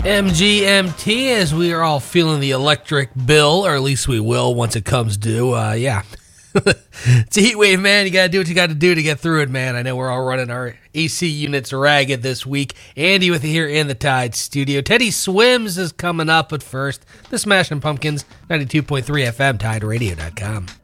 MGMT, as we are all feeling the electric bill, or at least we will once it comes due. Yeah. It's a heat wave, man. You got to do what you got to do to get through it, man. I know we're all running our AC units ragged this week. Andy with you here in the Tide studio. Teddy Swims is coming up, but first, the Smashing Pumpkins, 92.3 FM, TideRadio.com.